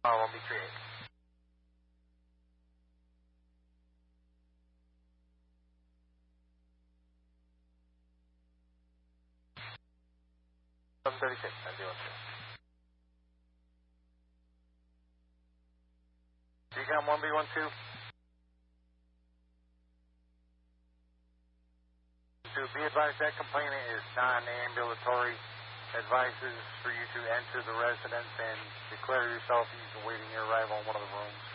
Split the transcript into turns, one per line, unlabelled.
1B38. From 36, I do Decom 1B12. To be advised that complainant is non-ambulatory. Advises for you to enter the residence and declare yourself. He's awaiting your arrival in one of the rooms.